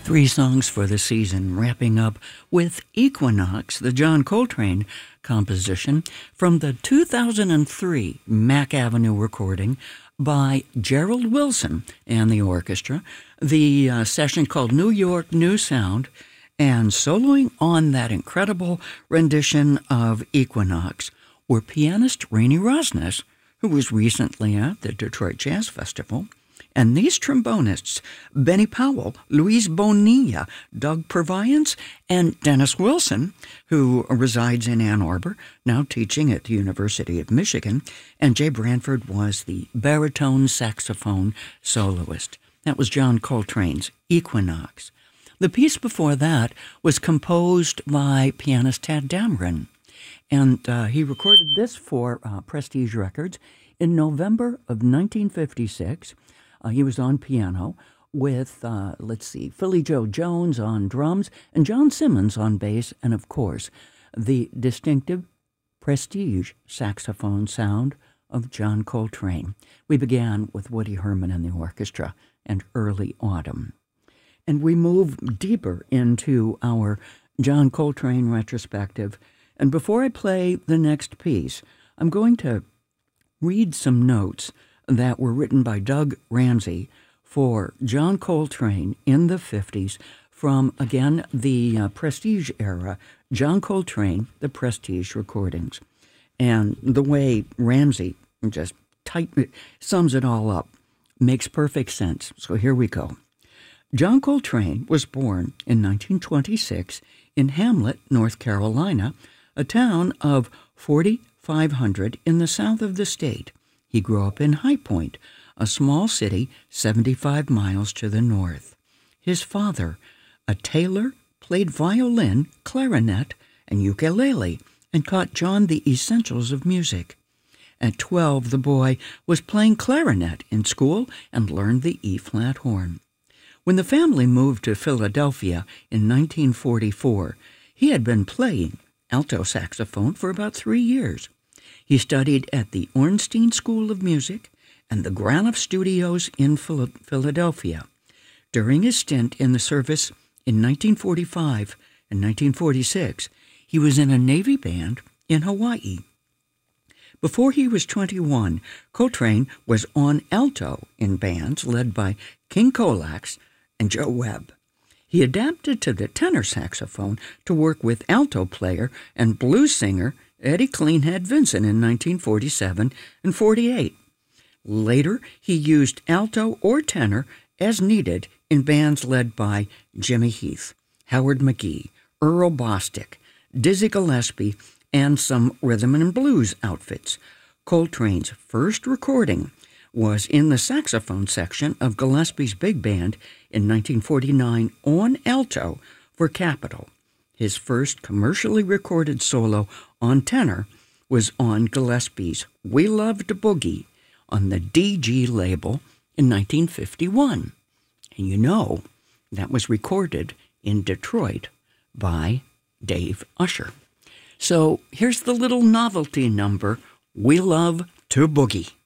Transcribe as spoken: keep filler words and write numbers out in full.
Three songs for the season, wrapping up with Equinox, the John Coltrane composition from the two thousand three Mack Avenue recording by Gerald Wilson and the orchestra, the uh, session called New York New Sound, and soloing on that incredible rendition of Equinox were pianist Rainey Rosnes, who was recently at the Detroit Jazz Festival, and these trombonists, Benny Powell, Luis Bonilla, Doug Purviance, and Dennis Wilson, who resides in Ann Arbor, now teaching at the University of Michigan, and Jay Branford was the baritone saxophone soloist. That was John Coltrane's Equinox. The piece before that was composed by pianist Tadd Dameron, and uh, he recorded this for uh, Prestige Records in November of nineteen fifty-six. Uh, he was on piano with, uh, let's see, Philly Joe Jones on drums and John Simmons on bass, and of course, the distinctive Prestige saxophone sound of John Coltrane. We began with Woody Herman and the orchestra and Early Autumn. And we move deeper into our John Coltrane retrospective. And before I play the next piece, I'm going to read some notes that were written by Doug Ramsey for John Coltrane in the fifties from, again, the uh, Prestige era, John Coltrane, the Prestige recordings. And the way Ramsey just type, sums it all up makes perfect sense. So here we go. John Coltrane was born in nineteen twenty-six in Hamlet, North Carolina, a town of forty-five hundred in the south of the state. He grew up in High Point, a small city seventy-five miles to the north. His father, a tailor, played violin, clarinet, and ukulele, and taught John the essentials of music. At twelve, the boy was playing clarinet in school and learned the E-flat horn. When the family moved to Philadelphia in nineteen forty-four, he had been playing alto saxophone for about three years. He studied at the Ornstein School of Music and the Granoff Studios in Philadelphia. During his stint in the service in nineteen forty-five and nineteen forty-six, he was in a Navy band in Hawaii. Before he was twenty-one, Coltrane was on alto in bands led by King Colax and Joe Webb. He adapted to the tenor saxophone to work with alto player and blues singer Eddie Cleanhead Vincent in nineteen forty-seven and forty-eight. Later, he used alto or tenor as needed in bands led by Jimmy Heath, Howard McGee, Earl Bostic, Dizzy Gillespie, and some rhythm and blues outfits. Coltrane's first recording was in the saxophone section of Gillespie's big band in nineteen forty-nine on alto for Capitol. His first commercially recorded solo on tenor was on Gillespie's We Love to Boogie on the D G label in nineteen fifty-one. And you know, that was recorded in Detroit by Dave Usher. So here's the little novelty number, We Love to Boogie.